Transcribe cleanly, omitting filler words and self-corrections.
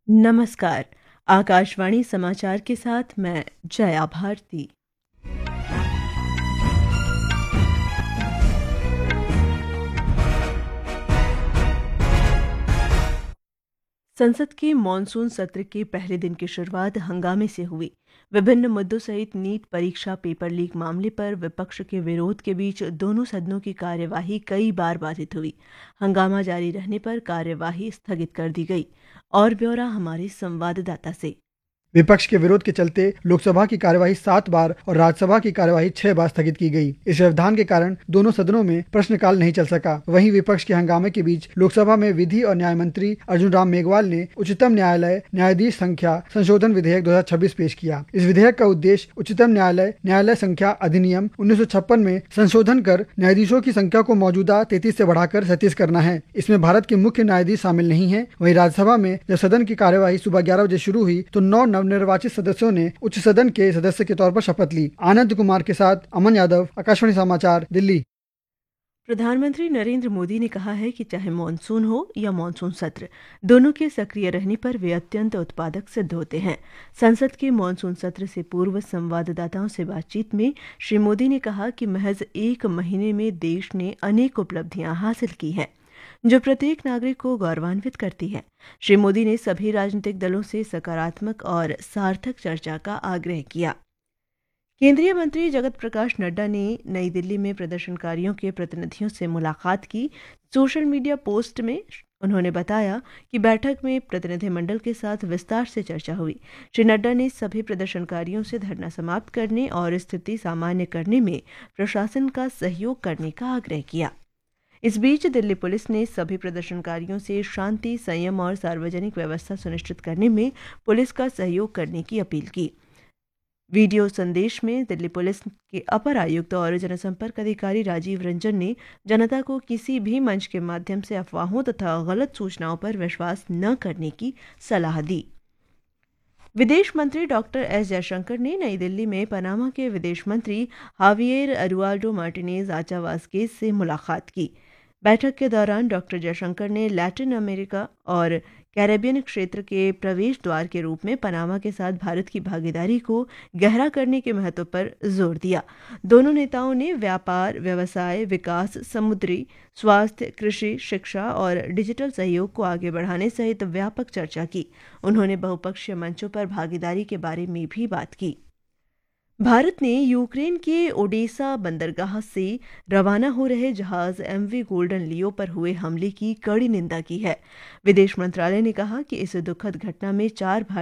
नमस्कार। आकाशवाणी समाचार के साथ मैं जया भारती। संसद के मॉनसून सत्र के पहले दिन की शुरुआत हंगामे से हुई। विभिन्न मुद्दों सहित नीट परीक्षा पेपर लीक मामले पर विपक्ष के विरोध के बीच दोनों सदनों की कार्यवाही कई बार बाधित हुई। हंगामा जारी रहने पर कार्यवाही स्थगित कर दी गई। और ब्यौरा हमारे संवाददाता से। विपक्ष के विरोध के चलते लोकसभा की कार्यवाही 7 बार और राज्यसभा की कार्यवाही 6 बार स्थगित की गई। इस व्यवधान के कारण दोनों सदनों में प्रश्नकाल नहीं चल सका। वहीं विपक्ष के हंगामे के बीच लोकसभा में विधि और न्याय मंत्री अर्जुन राम मेघवाल ने उच्चतम न्यायालय न्यायाधीश संख्या संशोधन विधेयक 2026 पेश किया। इस विधेयक का उद्देश्य उच्चतम न्यायालय न्यायालय संख्या अधिनियम 1956 में संशोधन कर न्यायाधीशों की संख्या को मौजूदा 33 से बढ़ाकर 37 करना है। इसमें भारत के मुख्य न्यायाधीश शामिल नहीं है। वहीं राज्यसभा में जब सदन की कार्यवाही सुबह 11 बजे शुरू हुई तो 9 नवनिर्वाचित सदस्यों ने उच्च सदन के सदस्य के तौर पर शपथ ली। आनंद कुमार के साथ अमन यादव, आकाशवाणी समाचार, दिल्ली। प्रधानमंत्री नरेंद्र मोदी ने कहा है कि चाहे मॉनसून हो या मॉनसून सत्र, दोनों के सक्रिय रहने पर वे अत्यंत उत्पादक सिद्ध होते हैं। संसद के मॉनसून सत्र से पूर्व संवाददाताओं से बातचीत में श्री मोदी ने कहा कि महज एक महीने में देश ने अनेक उपलब्धियां हासिल की हैं, जो प्रत्येक नागरिक को गौरवान्वित करती है। श्री मोदी ने सभी राजनीतिक दलों से सकारात्मक और सार्थक चर्चा का आग्रह किया। केंद्रीय मंत्री जगत प्रकाश नड्डा ने नई दिल्ली में प्रदर्शनकारियों के प्रतिनिधियों से मुलाकात की। सोशल मीडिया पोस्ट में उन्होंने बताया कि बैठक में प्रतिनिधिमंडल के साथ विस्तार से चर्चा हुई। श्री नड्डा ने सभी प्रदर्शनकारियों से धरना समाप्त करने और स्थिति सामान्य करने में प्रशासन का सहयोग करने का आग्रह किया। इस बीच दिल्ली पुलिस ने सभी प्रदर्शनकारियों से शांति, संयम और सार्वजनिक व्यवस्था सुनिश्चित करने में पुलिस का सहयोग करने की अपील की। वीडियो संदेश में दिल्ली पुलिस के अपर आयुक्त और जनसंपर्क अधिकारी राजीव रंजन ने जनता को किसी भी मंच के माध्यम से अफवाहों तथा गलत सूचनाओं पर विश्वास न करने की सलाह दी। विदेश मंत्री डॉक्टर एस जयशंकर ने नई दिल्ली में पनामा के विदेश मंत्री हावियर एडुआर्डो मार्टिनेज आचावास्केज से मुलाकात की। बैठक के दौरान डॉक्टर जयशंकर ने लैटिन अमेरिका और कैरेबियन क्षेत्र के प्रवेश द्वार के रूप में पनामा के साथ भारत की भागीदारी को गहरा करने के महत्व पर जोर दिया। दोनों नेताओं ने व्यापार, व्यवसाय, विकास, समुद्री, स्वास्थ्य, कृषि, शिक्षा और डिजिटल सहयोग को आगे बढ़ाने सहित व्यापक चर्चा की। उन्होंने बहुपक्षीय मंचों पर भागीदारी के बारे में भी बात की। भारत ने यूक्रेन के ओडेसा बंदरगाह से रवाना हो रहे जहाज एमवी गोल्डन लियो पर हुए हमले की कड़ी निंदा की है। विदेश मंत्रालय ने कहा कि इस दुखद घटना में 4